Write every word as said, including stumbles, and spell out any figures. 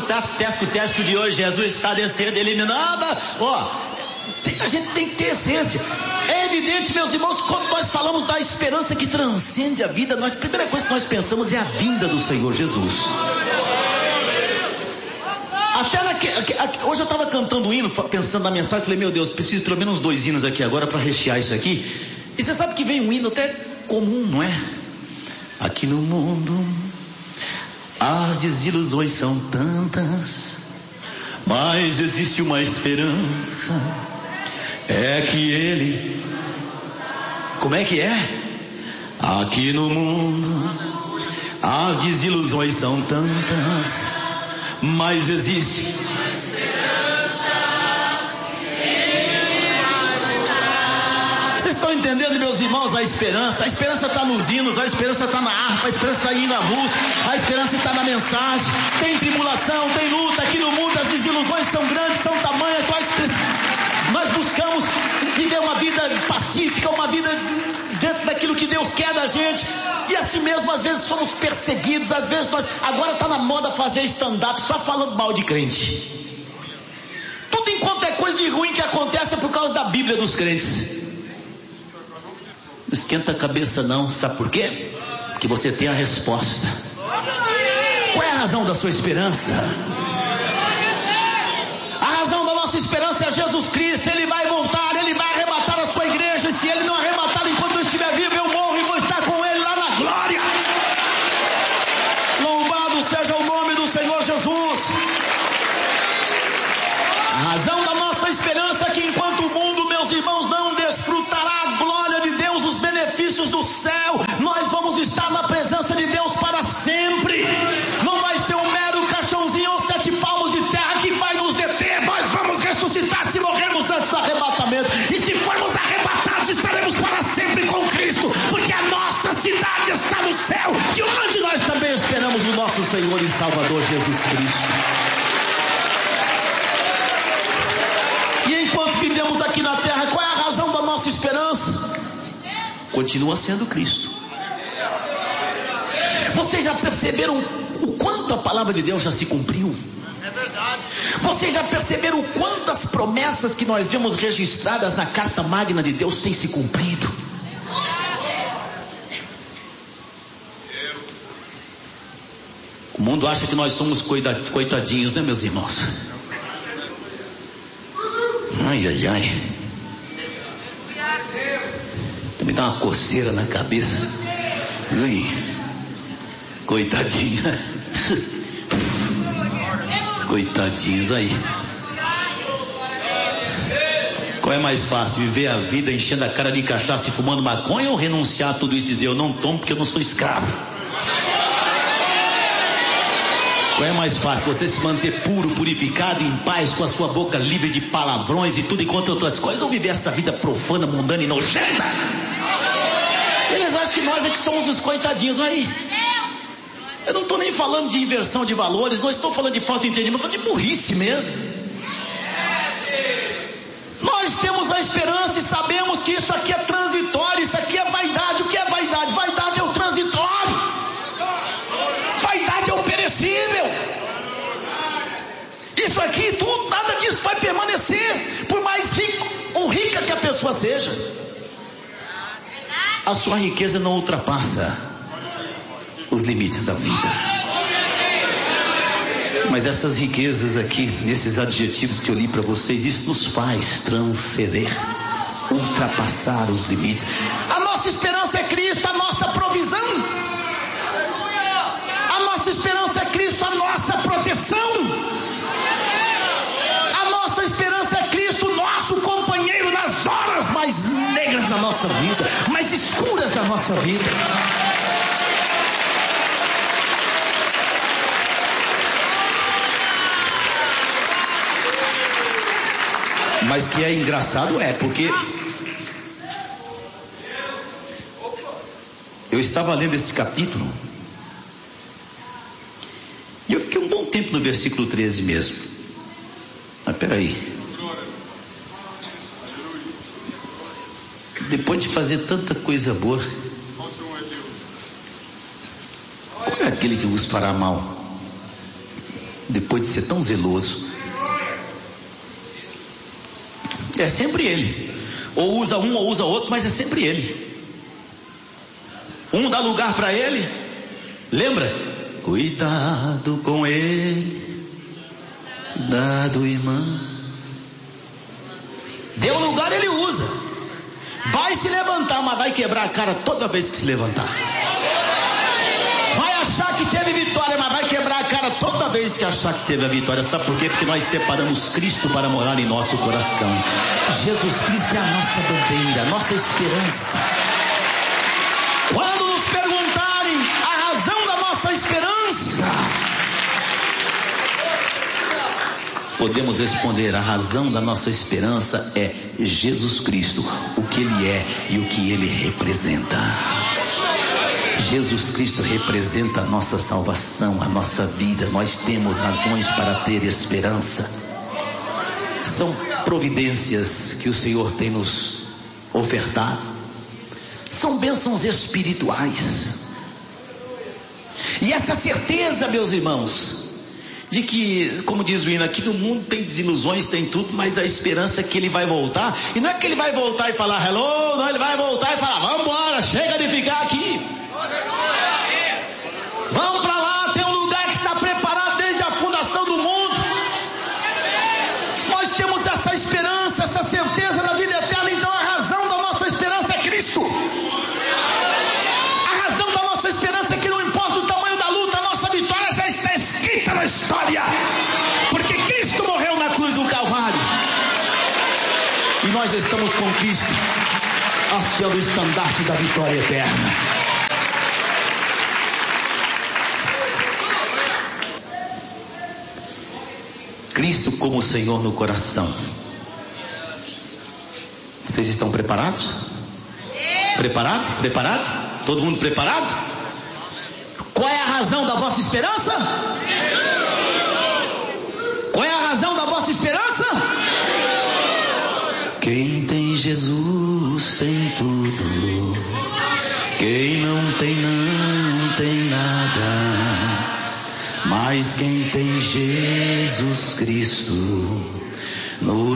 tasco, tesco, tesco de hoje, Jesus está descendo, eliminando. Ó, a gente tem que ter essência. É evidente, meus irmãos, quando nós falamos da esperança que transcende a vida, nós, a primeira coisa que nós pensamos é a vinda do Senhor Jesus. Até naque, hoje eu estava cantando um hino, pensando na mensagem, falei, meu Deus, preciso de pelo menos dois hinos aqui agora para rechear isso aqui. E você sabe que vem um hino até comum, não é? Aqui no mundo as desilusões são tantas, mas existe uma esperança, é que Ele... Como é que é? Aqui no mundo as desilusões são tantas, mas existe uma esperança. Vocês estão entendendo, meus irmãos, a esperança? A esperança está nos hinos, a esperança está na harpa, a esperança está na música, a esperança está na mensagem. Tem tribulação, tem luta. Aqui no mundo as desilusões são grandes, são tamanhas. Nós, nós buscamos viver uma vida pacífica, uma vida dentro daquilo que Deus quer da gente. E assim mesmo, às vezes somos perseguidos, às vezes nós... Agora está na moda fazer stand-up só falando mal de crente. Tudo enquanto é coisa de ruim que acontece é por causa da Bíblia dos crentes. Não esquenta a cabeça não, sabe por quê? Porque você tem a resposta. Qual é a razão da sua esperança? A razão da nossa esperança é Jesus Cristo. Ele vai voltar, Ele vai arrebatar a sua igreja. E se Ele não arrebatar enquanto eu estiver vivo, eu morro e vou estar com Ele lá na glória. Louvado seja o nome do Senhor Jesus. A razão da nossa esperança é que enquanto o mundo, meus irmãos, não desfrutará a glória de Deus, os benefícios do céu, nós vamos estar na presença de Deus para sempre. Não vai ser um mero caixãozinho ou sete palmos de terra que vai nos deter. Nós vamos ressuscitar se morrermos antes do arrebatamento. E se formos arrebatados, estaremos para sempre com Cristo, porque a nossa cidade está no céu, de onde nós também esperamos o nosso Senhor e Salvador Jesus Cristo. E enquanto vivemos aqui na terra, qual é a razão da nossa esperança? Continua sendo Cristo. Vocês já perceberam o quanto a palavra de Deus já se cumpriu? É verdade. Vocês já perceberam o quanto as promessas que nós vemos registradas na carta magna de Deus têm se cumprido? O mundo acha que nós somos coitadinhos, né, meus irmãos? Ai, ai, ai. Me dá uma coceira na cabeça. Ai, coitadinha. Coitadinhos aí. Qual é mais fácil? Viver a vida enchendo a cara de cachaça e fumando maconha, ou renunciar a tudo isso e dizer eu não tomo porque eu não sou escravo? Qual é mais fácil? Você se manter puro, purificado, em paz, com a sua boca livre de palavrões e tudo enquanto outras coisas, ou viver essa vida profana, mundana e nojenta? Eles acham que nós é que somos os coitadinhos. Aí, eu não estou nem falando de inversão de valores, não estou falando de falta de entendimento, estou falando de burrice mesmo. Nós temos a esperança e sabemos que isso aqui é transitório, isso aqui é vaidade. O que é vaidade? Vaidade é o transitório. Vaidade é o perecível. Isso aqui, tudo, nada disso vai permanecer. Por mais rico ou rica que a pessoa seja, a sua riqueza não ultrapassa os limites da vida. Mas essas riquezas aqui, nesses adjetivos que eu li para vocês, isso nos faz transcender, ultrapassar os limites. A nossa esperança é Cristo, a nossa provisão. A nossa esperança é Cristo, a nossa proteção. A nossa esperança é Cristo, nosso companheiro nas horas mais negras da nossa vida, mais escuras da nossa vida. Mas que é engraçado é porque eu estava lendo esse capítulo e eu fiquei um bom tempo no versículo treze mesmo. Mas peraí, depois de fazer tanta coisa boa, qual é aquele que vos fará mal? depois de ser tão zeloso. É sempre ele. Ou usa um ou usa outro, mas é sempre ele. Um dá lugar para ele. Lembra? Cuidado com ele, cuidado, irmã. Deu lugar, ele usa. Vai se levantar, mas vai quebrar a cara toda vez que se levantar. Vai achar que teve vitória, mas vai quebrar a cara toda vez que achar que teve a vitória. Sabe por quê? Porque nós separamos Cristo para morar em nosso coração. Jesus Cristo é a nossa bandeira, a nossa esperança. Quando nos perguntarem a razão da nossa esperança, podemos responder: a razão da nossa esperança é Jesus Cristo, o que Ele é e o que Ele representa. Jesus Cristo representa a nossa salvação, a nossa vida. Nós temos razões para ter esperança. São providências que o Senhor tem nos ofertado. São bênçãos espirituais. E essa certeza, meus irmãos, de que, como diz o hino, aqui no mundo tem desilusões, tem tudo, mas a esperança é que ele vai voltar. E não é que ele vai voltar e falar hello, não, ele vai voltar e falar: vamos embora, chega de ficar aqui, vamos para lá, tem um lugar que está preparado desde a fundação do mundo. Nós temos essa esperança, essa certeza da vida eterna. Então a razão da nossa esperança é Cristo. A razão da nossa esperança é que não importa o tamanho da luta, a nossa vitória já está escrita na história, porque Cristo morreu na cruz do Calvário e nós estamos com Cristo, hasteando o estandarte da vitória eterna. Cristo como Senhor no coração. Vocês estão preparados? Preparado? Preparado? Todo mundo preparado? Qual é a razão da vossa esperança? Qual é a razão da vossa esperança? Quem tem Jesus tem tudo. Quem não tem, não tem nada. Mas quem tem Jesus Cristo no